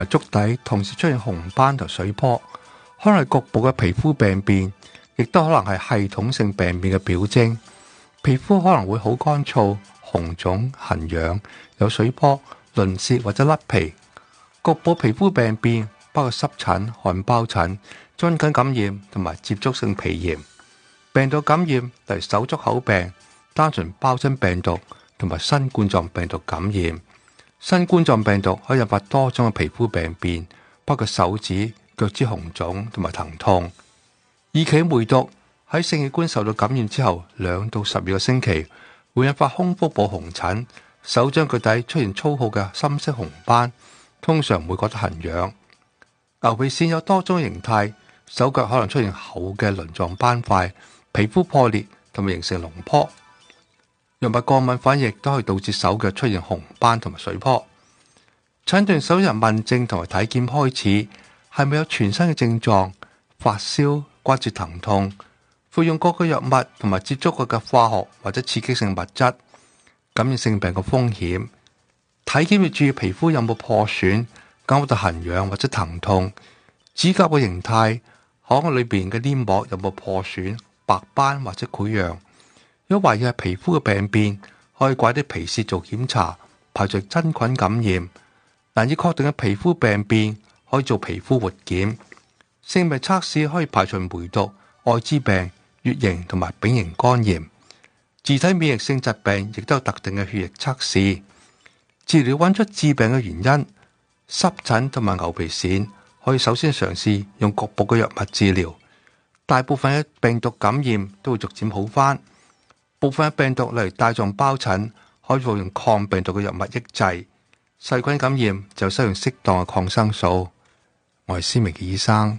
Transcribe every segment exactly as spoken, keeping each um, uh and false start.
足底同時出現紅斑同水泡，可能係局部嘅皮膚病變，亦都可能係系統性病變嘅表徵。皮膚可能會好乾燥、紅腫、痕癢，有水泡、鱗屑或者甩皮。局部皮膚病變包括濕疹、汗皰疹、真菌感染同埋接觸性皮炎。病毒感染例如手足口病、單純皰疹病毒同埋新冠狀病毒感染。新冠狀病毒可以引發多種嘅皮膚病變，包括手指、腳趾紅腫同埋疼痛。二期梅毒喺性器官受到感染之後，兩到十二個星期會引發胸腹部紅疹，手掌腳底出現粗糙嘅深色紅斑，通常唔會覺得痕癢。牛皮癬有多種形態，手腳可能出現厚嘅鱗狀斑塊，皮膚破裂同埋形成膿疱。藥物過敏反應亦都可以導致手腳出現紅斑同埋水泡。診斷手由問症同埋體檢開始，係咪有全身嘅症狀、發燒、關節疼痛、服用各個藥物同埋接觸過嘅化學或者刺激性物質、感染性病嘅風險。體檢要注意皮膚有冇破損、感覺到痕癢或者疼痛、指甲嘅形態、口裏邊嘅黏膜有冇破損、白斑或者潰瘍。如果懷疑係皮膚嘅病變，可以掛啲皮屑做檢查，排除真菌感染。難以確定嘅皮膚病變，可以做皮膚活檢。性病測試可以排除梅毒、愛滋病、乙型同埋丙型肝炎。自體免疫性疾病亦都有特定嘅血液測試。治療揾出致病嘅原因，濕疹同埋牛皮癬可以首先嘗試用局部嘅藥物治療。大部分嘅病毒感染都會逐漸好返。部分嘅病毒例如帶狀皰疹可以服用抗病毒嘅藥物抑制。細菌感染就需要用適當嘅抗生素。我係思明嘅醫生。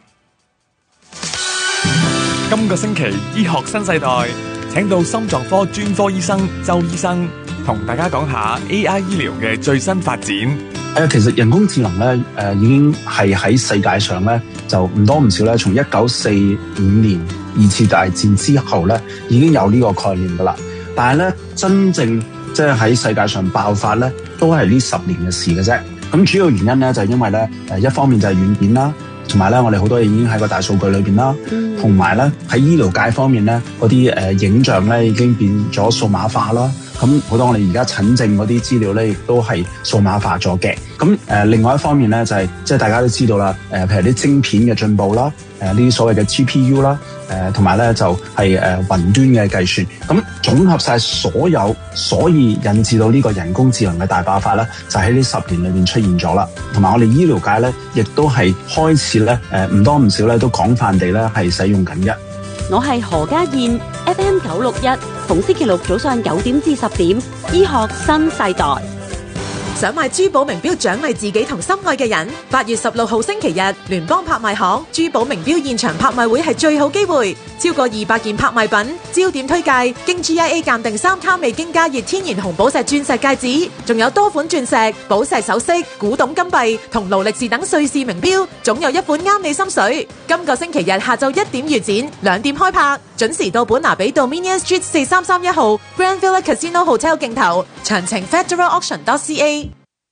今個星期醫學新世代請到心臟科專科醫生周醫生，同大家講下 A I 醫療嘅最新發展。 誒，其實人工智能咧，誒已經係喺世界上咧，就唔多唔少咧，從一九四五年二次大戰之後咧，已經有呢個概念噶啦。但係咧，真正即係喺世界上爆發咧，都係呢十年嘅事嘅啫。咁主要原因咧，就係因為咧，誒一方面就係軟件啦，同埋咧，我哋好多嘢已經喺個大數據裏邊啦，同埋咧喺醫療界方面咧，嗰啲誒影像咧已經變咗數碼化啦。咁好多我哋而家診症嗰啲資料咧，亦都係數碼化咗嘅。咁誒、呃，另外一方面咧，就係即係大家都知道啦，誒、呃，譬如啲晶片嘅進步啦，誒呢啲所謂嘅 G P U 啦，誒同埋咧就係誒雲端嘅計算。咁總合晒所有，所以引致到呢個人工智能嘅大爆發咧，就喺呢十年裏面出現咗啦。同埋我哋醫療界咧，亦都係開始咧，誒唔多唔少咧，都廣泛地咧係使用緊嘅。 我係何家燕 ，F M 九六一，逢星期六早上九點至十點，醫學新世代。 想買珠寶名錶獎勵自己同心愛嘅人，八月十六號星期日，聯邦拍賣行珠寶名錶現場拍賣會係最好機會，超過二百件拍賣品，焦點推介經 G I A 鑑定三卡未經加熱天然紅寶石鑽石戒指，仲有多款鑽石、寶石首飾、古董金幣同勞力士等瑞士名錶，總有一款啱你心水。今個星期日下晝一點預展，兩點開拍，準時到本拿比 Dominion Street 四三三一號 Grand Villa Casino Hotel 競投，詳情 Federal Auction dot C A。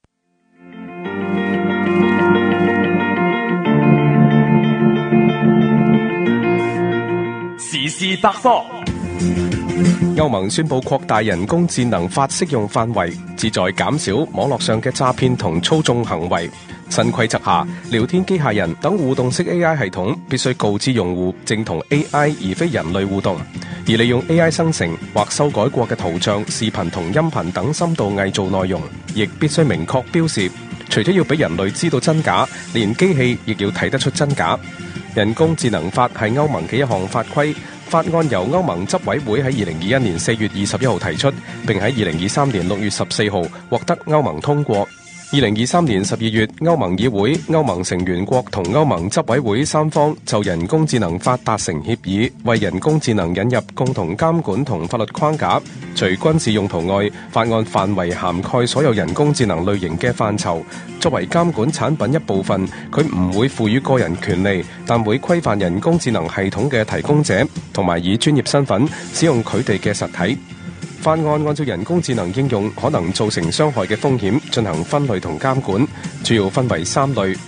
時事百科。 歐盟宣布擴大人工智能法適用範圍，旨在減少網絡上嘅詐騙同操縱行為。新規則下，聊天機械人等互動式 A I 系統必須告知用戶正同 A I 而非人類互動，而利用 A I 生成或修改過嘅圖像、視頻同音頻等深度偽造內容，亦必須明確標示。除咗要俾人類知道真假，連機器亦要睇得出真假。人工智能法係歐盟嘅一項法規，法案由歐盟執委會喺二零二一年四月二十一號提出，並喺二零二三年六月十四號獲得歐盟通過。二零二三年十二月，歐盟議會、歐盟成員國同歐盟執委會三方就人工智能法達成協議，為人工智能引入共同監管同法律框架。除軍事用途外，法案範圍涵蓋所有人工智能類型嘅範疇。作為監管產品一部分，佢唔會賦予個人權利，但會規範人工智能系統嘅提供者同埋以專業身份使用佢哋嘅實體。 法案按照人工智能應用可能造成傷害嘅風險進行分類同監管，主要分為三類。